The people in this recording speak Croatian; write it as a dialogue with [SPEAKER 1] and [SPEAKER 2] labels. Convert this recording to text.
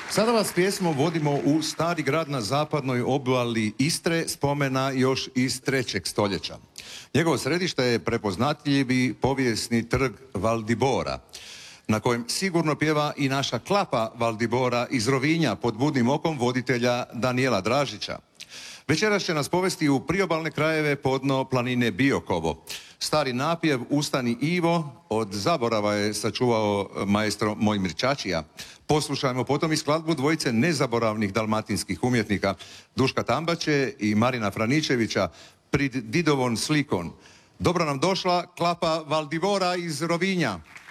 [SPEAKER 1] Sada vas pjesmom vodimo u stari grad na zapadnoj obali Istre, spomena još iz 3. stoljeća. Njegovo središte je prepoznatljivi povijesni trg Valdibora, na kojem sigurno pjeva i naša klapa Valdibora iz Rovinja pod budnim okom voditelja Danijela Dražića. Večeras će nas povesti u priobalne krajeve podno planine Biokovo. Stari napjev Ustani Ivo od zaborava je sačuvao maestro Mojmir Čačija. Poslušajmo potom i skladbu dvojice nezaboravnih dalmatinskih umjetnika Duška Tambaće i Marina Franičevića prid Didovom slikon. Dobro nam došla klapa Valdibora iz Rovinja.